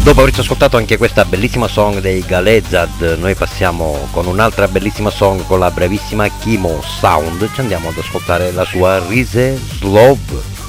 Dopo averci ascoltato anche questa bellissima song dei Galezad, noi passiamo con un'altra bellissima song con la bravissima Kimo Sound, ci andiamo ad ascoltare la sua Rise Slov.